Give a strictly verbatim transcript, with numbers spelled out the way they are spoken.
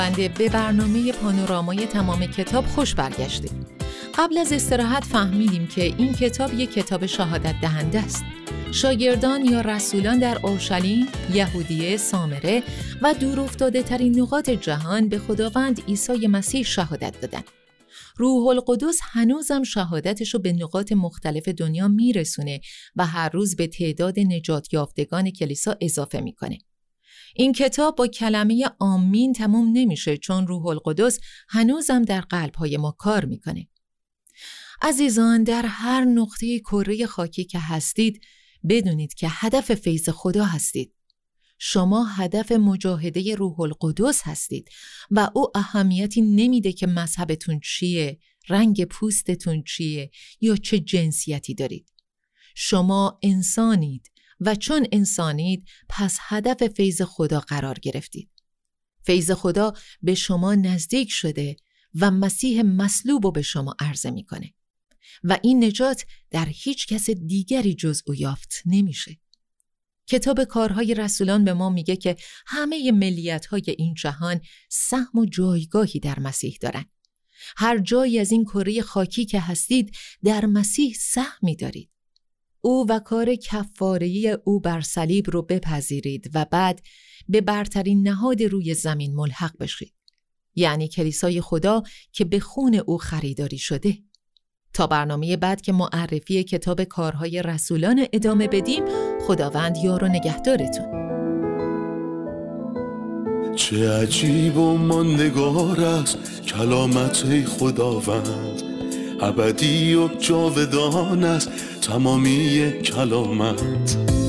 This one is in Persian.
بنده به برنامه پانورامای تمام کتاب خوش برگشتید. قبل از استراحت فهمیدیم که این کتاب یک کتاب شهادت دهنده است. شاگردان یا رسولان در اورشلیم، یهودیه، سامره و دورافتاده ترین نقاط جهان به خداوند عیسی مسیح شهادت دادند. روح القدس هنوزم شهادتشو به نقاط مختلف دنیا میرسونه و هر روز به تعداد نجات یافتگان کلیسا اضافه میکنه. این کتاب با کلمه آمین تموم نمیشه، چون روح القدس هنوزم در قلب‌های ما کار میکنه. عزیزان، در هر نقطه کره خاکی که هستید بدونید که هدف فیض خدا هستید. شما هدف مجاهده روح القدس هستید و او اهمیتی نمیده که مذهبتون چیه، رنگ پوستتون چیه یا چه جنسیتی دارید. شما انسانید و چون انسانید پس هدف فیض خدا قرار گرفتید. فیض خدا به شما نزدیک شده و مسیح مصلوب رو به شما عرضه میکنه و این نجات در هیچ کس دیگری جز او یافت نمیشه. کتاب کارهای رسولان به ما میگه که همه ملیت‌های این جهان سهم و جایگاهی در مسیح دارن. هر جایی از این کره خاکی که هستید در مسیح سهمی دارید. او و کار کفاره‌ای او بر صلیب رو بپذیرید و بعد به برترین نهاد روی زمین ملحق بشید. یعنی کلیسای خدا که به خون او خریداری شده. تا برنامه بعد که معرفی کتاب کارهای رسولان ادامه بدیم، خداوند یار و نگهدارتون. چه عجیب و ماندگار است کلامت خداوند، ابدی و جاودان است تمامی کلامت.